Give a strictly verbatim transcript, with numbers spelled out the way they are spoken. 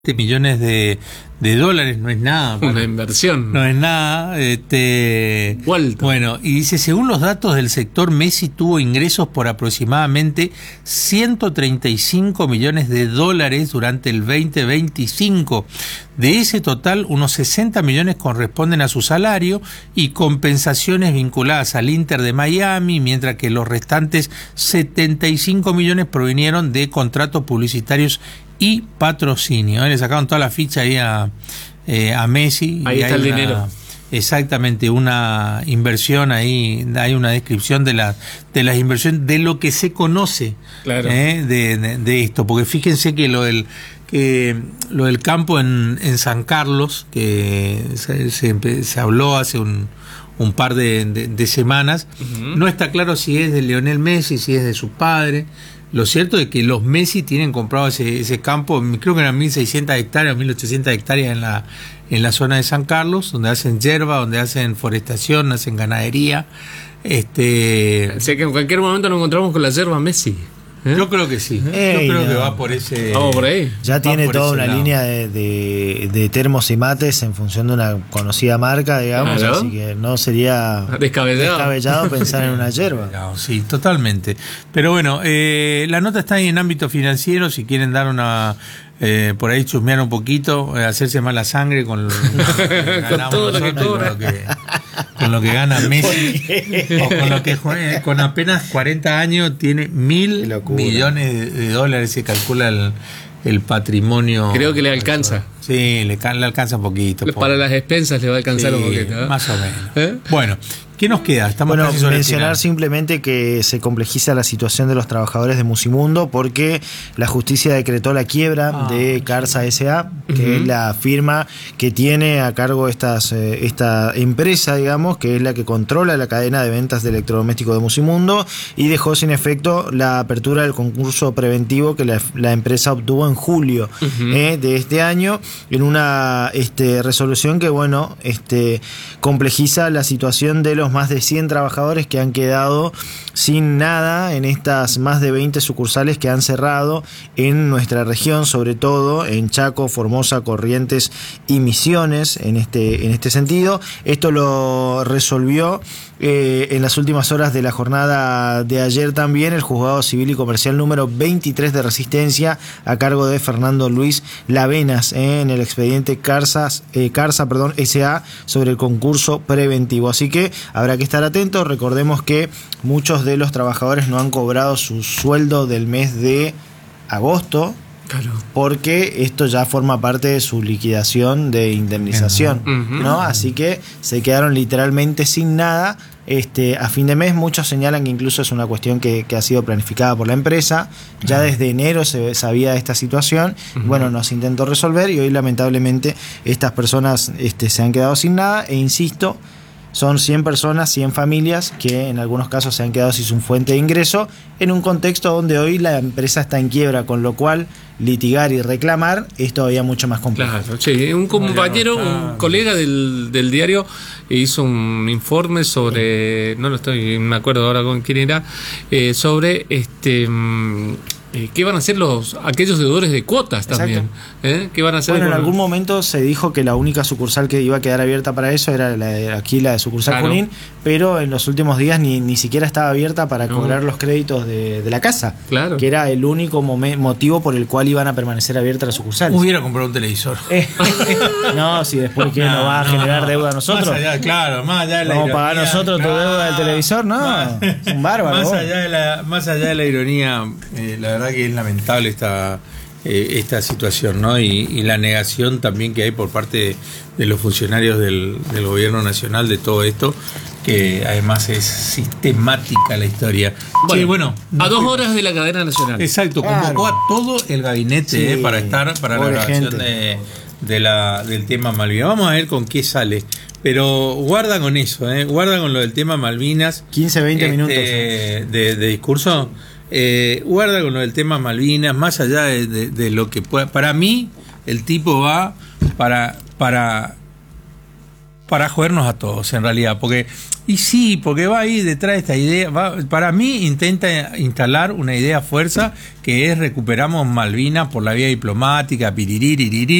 millones de, de dólares, no es nada. Una para, inversión. No es nada. Este, Vuelta. Bueno, y dice, según los datos del sector, Messi tuvo ingresos por aproximadamente ciento treinta y cinco millones de dólares durante el veinte veinticinco. De ese total, unos sesenta millones corresponden a su salario y compensaciones vinculadas al Inter de Miami, mientras que los restantes setenta y cinco millones provinieron de contratos publicitarios y patrocinio. Le sacaron toda la ficha ahí a, eh, a Messi. Ahí y está el una, dinero. Exactamente, una inversión ahí, hay una descripción de la de las inversiones, de lo que se conoce, claro. eh, de, de, de esto, porque fíjense que lo del que lo del campo en, en San Carlos, que se, se, se habló hace un un par de, de, de semanas, uh-huh. No está claro si es de Lionel Messi, si es de su padre. Lo cierto es que los Messi tienen comprado ese, ese campo, creo que eran mil seiscientas hectáreas, mil ochocientas hectáreas en la, en la zona de San Carlos, donde hacen yerba, donde hacen forestación, hacen ganadería. Este... O sea que en cualquier momento nos encontramos con la yerba Messi. ¿Eh? Yo creo que sí. Ey, Yo creo no. que va por ese. Vamos por ahí. Ya tiene toda una lado. línea de, de, de termos y mates en función de una conocida marca, digamos, ¿Claro? Así que no sería descabellado, descabellado pensar en una yerba. Sí, totalmente. Pero bueno, eh, la nota está ahí en ámbito financiero, si quieren dar una... Eh, por ahí chusmear un poquito, eh, hacerse mala sangre con lo, con todo lo que con cobra. lo que, con lo que gana Messi, o con lo que juega, con apenas cuarenta años tiene mil millones de, de dólares, se calcula el, el patrimonio. Creo que le alcanza. Sí, le, le alcanza un poquito. Para pobre. las expensas le va a alcanzar Sí, un poquito. ¿eh? Más o menos. ¿Eh? Bueno, ¿qué nos queda? Estamos Bueno, casi sobre mencionar el final. simplemente que se complejiza la situación de los trabajadores de Musimundo porque la justicia decretó la quiebra Ah, de Carsa S A, que uh-huh. es la firma que tiene a cargo estas, eh, esta empresa, digamos, que es la que controla la cadena de ventas de electrodomésticos de Musimundo, y dejó sin efecto la apertura del concurso preventivo que la, la empresa obtuvo en julio uh-huh. eh, de este año, en una este, resolución que, bueno, este, complejiza la situación de los más de cien trabajadores que han quedado sin nada en estas más de veinte sucursales que han cerrado en nuestra región, sobre todo en Chaco, Formosa, Corrientes y Misiones, en este, en este sentido. Esto lo resolvió eh, en las últimas horas de la jornada de ayer también el Juzgado Civil y Comercial número veintitrés de Resistencia, a cargo de Fernando Luis Lavenas, eh, en el expediente Carsas, eh, Carsa perdón, S A sobre el concurso preventivo. Así que habrá que estar atentos. Recordemos que muchos de los trabajadores no han cobrado su sueldo del mes de agosto, claro, porque esto ya forma parte de su liquidación de indemnización, uh-huh. ¿no? Así que se quedaron literalmente sin nada. Este, a fin de mes muchos señalan que incluso es una cuestión que, que ha sido planificada por la empresa. Ya uh-huh. desde enero se sabía de esta situación. Uh-huh. Bueno, nos intentó resolver y hoy lamentablemente estas personas este, se han quedado sin nada, e insisto, son cien personas, cien familias que en algunos casos se han quedado sin su fuente de ingreso en un contexto donde hoy la empresa está en quiebra, con lo cual litigar y reclamar es todavía mucho más complejo. Claro, sí, un compañero, un colega del, del diario hizo un informe sobre, no lo estoy, me acuerdo ahora con quién era, eh, sobre este eh, qué van a hacer los aquellos deudores de cuotas también. ¿Eh? ¿Qué van a hacer? Bueno, en con... algún momento se dijo que la única sucursal que iba a quedar abierta para eso era la de, aquí la de sucursal claro. Junín, pero en los últimos días ni, ni siquiera estaba abierta para no. cobrar los créditos de, de la casa, claro. que era el único momen, motivo por el cual iban a permanecer abiertas las sucursales. Hubiera comprado un televisor. Eh, no, si después que no, nos va a no, generar no. deuda a nosotros. Más allá, claro, más allá de la Vamos a ironía, pagar nosotros tu claro, deuda del televisor, no, más, es un bárbaro. Más vos. allá de la, más allá de la ironía, eh, la verdad que es lamentable esta eh, esta situación, ¿no? Y, y la negación también que hay por parte de, de los funcionarios del, del gobierno nacional de todo esto, que además es sistemática la historia. Bueno, sí, bueno a dos horas de la cadena nacional. Exacto, claro. convocó a todo el gabinete Sí, eh, para estar para la grabación de, de la, del tema Malvinas. Vamos a ver con qué sale. Pero guarda con eso, eh, guarda con lo del tema Malvinas. quince, veinte este, minutos. De, de discurso. Eh, guarda con lo del tema Malvinas, más allá de, de, de lo que pueda. Para mí, el tipo va para, para para jodernos a todos, en realidad, porque, y sí, porque va ahí detrás de esta idea, va, para mí intenta instalar una idea fuerza, que es recuperamos Malvinas por la vía diplomática, piririririri,